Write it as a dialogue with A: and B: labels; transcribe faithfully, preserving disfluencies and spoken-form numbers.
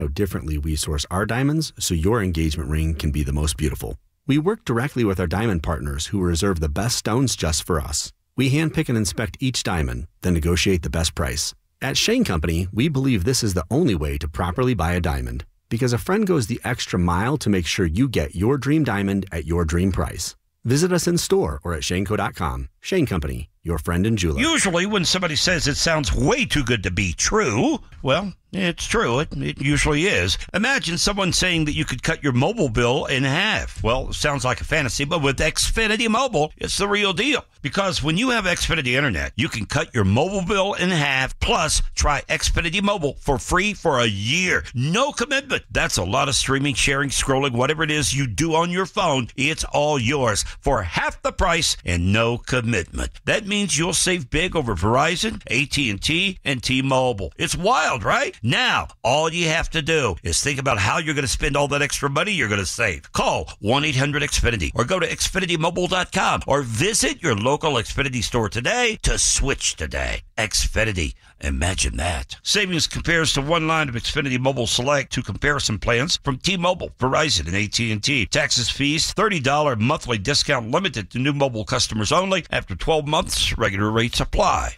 A: How differently we source our diamonds so your engagement ring can be the most beautiful. We work directly with our diamond partners who reserve the best stones just for us. We handpick and inspect each diamond, then negotiate the best price. At Shane Company, we believe this is the only way to properly buy a diamond, because a friend goes the extra mile to make sure you get your dream diamond at your dream price. Visit us in store or at shane co dot com. Shane Company, your friend and jeweler.
B: Usually when somebody says it sounds way too good to be true, well, it's true. It, it usually is. Imagine someone saying that you could cut your mobile bill in half. Well, it sounds like a fantasy, but with Xfinity Mobile, it's the real deal. Because when you have Xfinity Internet, you can cut your mobile bill in half, plus try Xfinity Mobile for free for a year. No commitment. That's a lot of streaming, sharing, scrolling, whatever it is you do on your phone. It's all yours for half the price and no commitment. That means you'll save big over Verizon, A T and T, and T-Mobile. It's wild, right? Now, all you have to do is think about how you're going to spend all that extra money you're going to save. Call one eight hundred X Finity or go to Xfinity Mobile dot com or visit your local Xfinity store today to switch today. Xfinity. Imagine that. Savings compares to one line of Xfinity Mobile Select to comparison plans from T-Mobile, Verizon, and A T and T. Taxes, fees, thirty dollars monthly discount limited to new mobile customers only. After twelve months, regular rates apply.